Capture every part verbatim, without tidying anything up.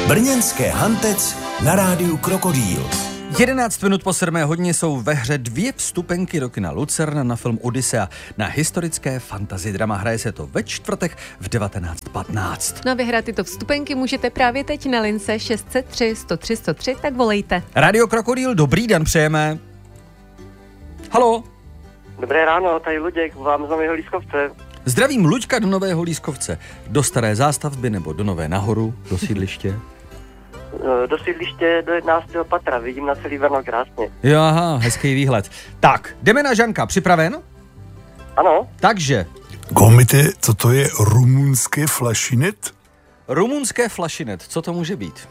Brněnské Hantec na rádiu Krokodýl. jedenáct minut po sedmé hodině jsou ve hře dvě vstupenky do kina Lucerna na film Odyssea na historické fantasy drama. Hraje se to ve čtvrtek v devatenáct patnáct. No a vyhrát tyto vstupenky můžete právě teď na lince šest set tři sto tři sto tři, tak volejte. Radio Krokodýl, dobrý den přejeme. Halo. Dobré ráno, tady Luděk, vám z Nového Lískovce. Zdravím, Luďka do Nového Lískovce. Do staré zástavby nebo do Nové nahoru, do sídliště? Do sídliště do jedenáctého patra, vidím na celý Brno krásně. Jo, aha, hezký výhled. Tak, jdeme na Žanka, připraven? Ano. Takže. Gomite, co to je rumunské flašinet? Rumunské flašinet, co to může být?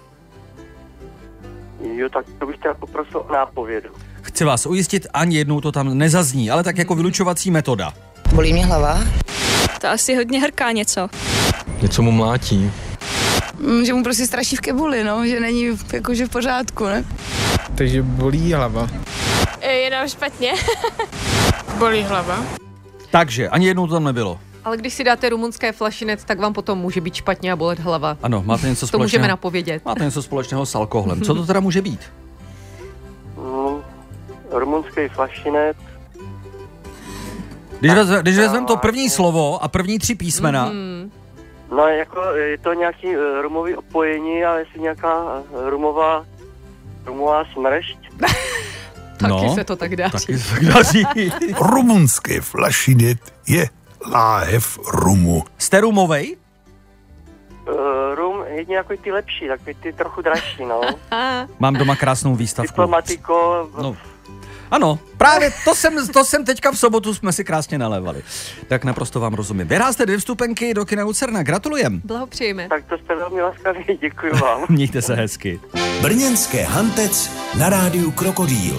Jo, tak to bych chtěl poprosil o nápovědu. Chci vás ujistit, ani jednou to tam nezazní, ale tak jako vylučovací metoda. Bolí mě hlava. To asi hodně hrká něco. Něco mu mlátí. Mm, že mu prostě straší v kebuli, no, že není jakože v pořádku, ne? Takže bolí hlava. Je nám špatně. Bolí hlava. Takže, ani jednou to tam nebylo. Ale když si dáte rumunské flašinec, tak vám potom může být špatně a bolet hlava. Ano, máte něco to společného. můžeme napovědět. Máte něco společného s alkoholem. Co to teda může být? Mm, rumunský flašinec. Když, vez, když vezmeme to první slovo a první tři písmena. Mm. No, jako je to nějaký uh, rumový opojení, ale jestli nějaká uh, rumová, rumová smršť. Taky no, se to tak daří. Taky se tak daří. Rumunské flašinet je láhev rumu. Jste rumovej? Uh, rum, jedině jako ty lepší, takový ty trochu dražší, no. Mám doma krásnou výstavku. Diplomatiko. No. Ano, právě to jsem, to jsem teďka v sobotu jsme si krásně nalévali. Tak naprosto vám rozumím. Vyhrál jste dvě vstupenky do kina Lucerna, gratulujem. Blahopřejeme. Tak to jste velmi laskaví, děkuji vám. Mějte se hezky. Brněnské Hantec na rádiu Krokodýl.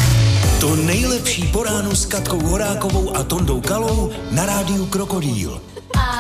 To nejlepší po ránu s Katkou Horákovou a Tondou Kalou na rádiu Krokodýl.